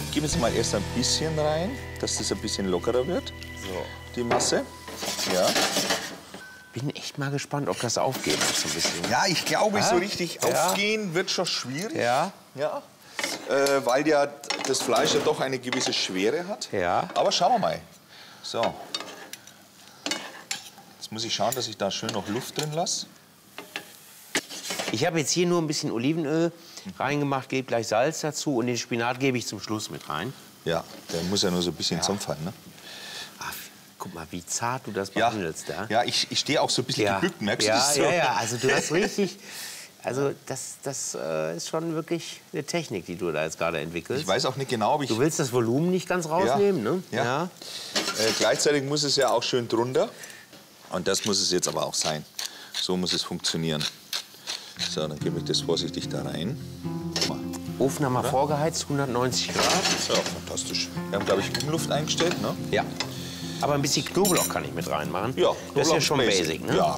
gebe jetzt mal erst ein bisschen rein, dass das ein bisschen lockerer wird, So. die Masse. Ja. Bin echt mal gespannt, ob das aufgeht so ein bisschen. Ja, ich glaube, so Ah, richtig ja. aufgehen wird schon schwierig. Ja. Ja. Weil ja das Fleisch ja doch eine gewisse Schwere hat. Ja. Aber schauen wir mal. So. Jetzt muss ich schauen, dass ich da schön noch Luft drin lasse. Ich habe jetzt hier nur ein bisschen Olivenöl reingemacht, gebe gleich Salz dazu und den Spinat gebe ich zum Schluss mit rein. Ja, der muss ja nur so ein bisschen zusammenfallen, ne? Ach, guck mal, wie zart du das Ja, behandelst. ja ich stehe auch so ein bisschen gebückt, merkst du ja, das so? Ja, also du hast richtig... Also das ist schon wirklich eine Technik, die du da jetzt gerade entwickelst. Ich weiß auch nicht genau, ob ich... Du willst das Volumen nicht ganz rausnehmen, ne? Ja. Gleichzeitig muss es ja auch schön drunter. Und das muss es jetzt aber auch sein. So muss es funktionieren. So, dann gebe ich das vorsichtig da rein. Guck mal. Ofen haben wir vorgeheizt, 190 Grad. Ja, fantastisch. Wir haben, glaube ich, Umluft eingestellt, ne? Ja. Aber ein bisschen Knoblauch kann ich mit reinmachen. Ja, das ist ja Knoblauch schon ist basic, ne? Ja,